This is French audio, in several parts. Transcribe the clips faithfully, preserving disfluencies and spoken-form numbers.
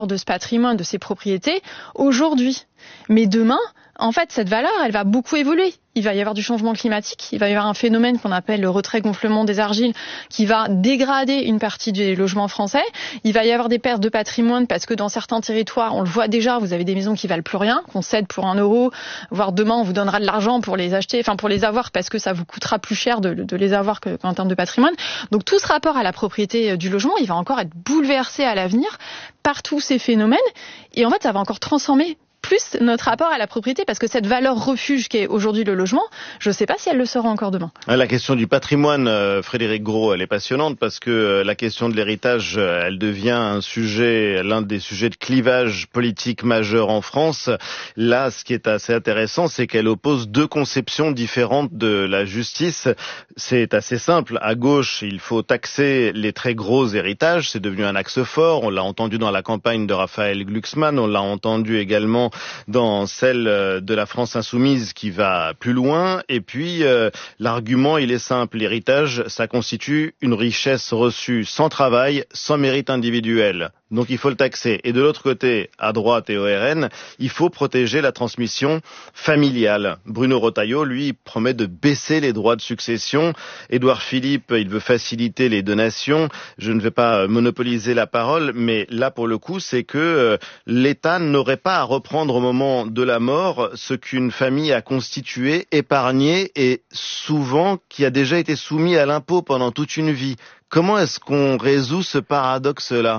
de ce patrimoine, de ces propriétés aujourd'hui. Mais demain, en fait, cette valeur, elle va beaucoup évoluer. Il va y avoir du changement climatique, il va y avoir un phénomène qu'on appelle le retrait-gonflement des argiles qui va dégrader une partie des logements français. Il va y avoir des pertes de patrimoine parce que dans certains territoires, on le voit déjà, vous avez des maisons qui valent plus rien, qu'on cède pour un euro, voire demain on vous donnera de l'argent pour les acheter, enfin pour les avoir parce que ça vous coûtera plus cher de, de les avoir que, qu'en termes de patrimoine. Donc tout ce rapport à la propriété du logement, il va encore être bouleversé à l'avenir par tous ces phénomènes et en fait ça va encore transformer plus notre rapport à la propriété, parce que cette valeur refuge qui est aujourd'hui le logement, je ne sais pas si elle le sera encore demain. La question du patrimoine, euh, Frédéric Gros, elle est passionnante parce que euh, la question de l'héritage, euh, elle devient un sujet, l'un des sujets de clivage politique majeur en France. Là, ce qui est assez intéressant, c'est qu'elle oppose deux conceptions différentes de la justice. C'est assez simple. À gauche, il faut taxer les très gros héritages. C'est devenu un axe fort. On l'a entendu dans la campagne de Raphaël Glucksmann. On l'a entendu également dans celle de la France insoumise qui va plus loin. Et puis, euh, l'argument, il est simple. L'héritage, ça constitue une richesse reçue sans travail, sans mérite individuel. Donc il faut le taxer. Et de l'autre côté, à droite et au R N, il faut protéger la transmission familiale. Bruno Retailleau, lui, promet de baisser les droits de succession. Édouard Philippe, il veut faciliter les donations. Je ne vais pas monopoliser la parole, mais là, pour le coup, c'est que euh, l'État n'aurait pas à reprendre au moment de la mort ce qu'une famille a constitué, épargné et souvent qui a déjà été soumis à l'impôt pendant toute une vie. Comment est-ce qu'on résout ce paradoxe-là ?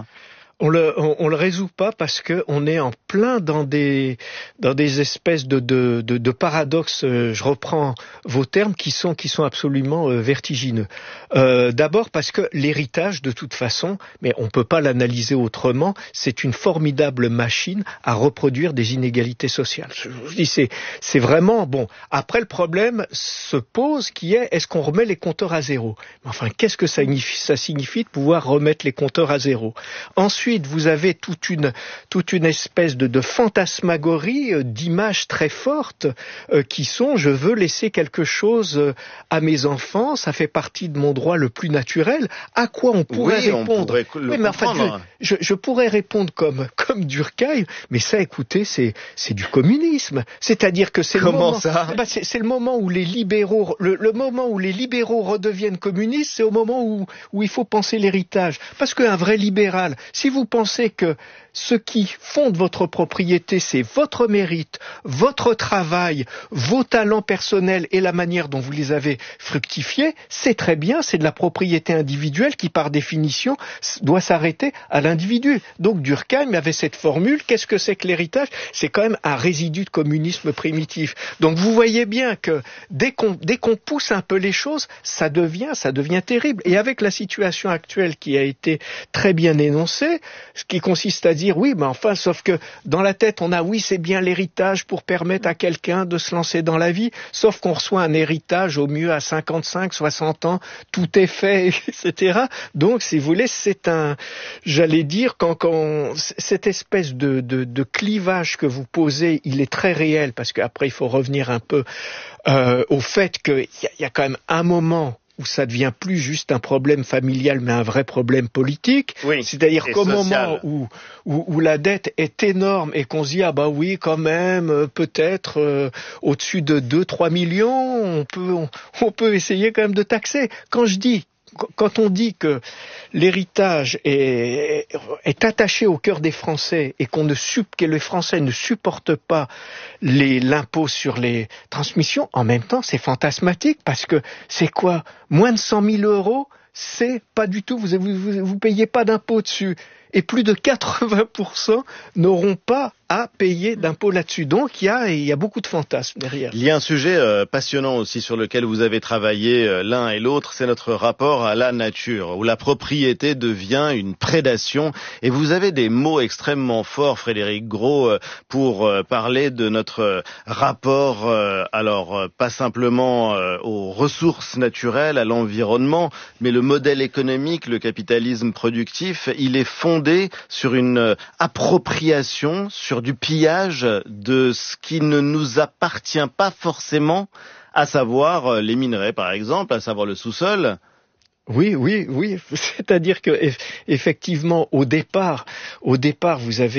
On le, on, on le résout pas parce que on est en plein dans des, dans des espèces de, de, de, de paradoxes. Je reprends vos termes qui sont, qui sont absolument euh, vertigineux. Euh, d'abord parce que l'héritage, de toute façon, mais on peut pas l'analyser autrement, c'est une formidable machine à reproduire des inégalités sociales. Je vous dis, c'est, c'est vraiment bon. Après, le problème se pose qui est, est-ce qu'on remet les compteurs à zéro? Mais enfin, qu'est-ce que ça signifie, ça signifie de pouvoir remettre les compteurs à zéro? Ensuite, vous avez toute une, toute une espèce de, de fantasmagorie, euh, d'images très fortes euh, qui sont « je veux laisser quelque chose euh, à mes enfants, ça fait partie de mon droit le plus naturel ». À quoi on pourrait oui, répondre on pourrait le oui, mais enfin, je, je, je pourrais répondre comme, comme Durkheim, mais ça, écoutez, c'est, c'est du communisme. C'est-à-dire que c'est Comment le moment, ça bah, c'est, c'est le moment où les libéraux, le, le moment où les libéraux redeviennent communistes, c'est au moment où, où il faut penser l'héritage. Parce qu'un vrai libéral, si vous pensez que ce qui fonde votre propriété, c'est votre mérite, votre travail, vos talents personnels et la manière dont vous les avez fructifiés, c'est très bien, c'est de la propriété individuelle qui, par définition, doit s'arrêter à l'individu. Donc Durkheim avait cette formule, qu'est-ce que c'est que l'héritage? C'est quand même un résidu de communisme primitif. Donc vous voyez bien que dès qu'on, dès qu'on pousse un peu les choses, ça devient, ça devient terrible. Et avec la situation actuelle qui a été très bien énoncée, ce qui consiste à dire oui, mais enfin, sauf que dans la tête, on a oui, c'est bien l'héritage pour permettre à quelqu'un de se lancer dans la vie, sauf qu'on reçoit un héritage au mieux à cinquante-cinq, soixante ans, tout est fait, et cetera. Donc, si vous voulez, c'est un, j'allais dire, quand, quand cette espèce de, de, de clivage que vous posez, il est très réel, parce qu'après, il faut revenir un peu euh, au fait qu'il y, y a quand même un moment où ça devient plus juste un problème familial, mais un vrai problème politique. Oui, c'est-à-dire qu'au social. moment où, où, où la dette est énorme et qu'on se dit, ah bah oui, quand même, euh, peut-être euh, au-dessus de deux trois millions, on peut, on, on peut essayer quand même de taxer. Quand je dis Quand on dit que l'héritage est, est attaché au cœur des Français et qu'on ne que les Français ne supportent pas les, l'impôt sur les transmissions, en même temps, c'est fantasmatique parce que c'est quoi? Moins de cent mille euros, c'est pas du tout, vous, vous, vous payez pas d'impôt dessus. Et plus de quatre-vingts pour cent n'auront pas à payer d'impôts là-dessus. Donc il y a, il y a beaucoup de fantasmes derrière. Il y a un sujet euh, passionnant aussi sur lequel vous avez travaillé euh, l'un et l'autre, c'est notre rapport à la nature, où la propriété devient une prédation. Et vous avez des mots extrêmement forts, Frédéric Gros, euh, pour euh, parler de notre euh, rapport, euh, alors euh, pas simplement euh, aux ressources naturelles, à l'environnement, mais le modèle économique, le capitalisme productif, il est fondé sur une euh, appropriation, sur du pillage de ce qui ne nous appartient pas forcément, à savoir les minerais par exemple, à savoir le sous-sol. Oui, oui, oui. C'est-à-dire que effectivement, au départ, au départ, vous avez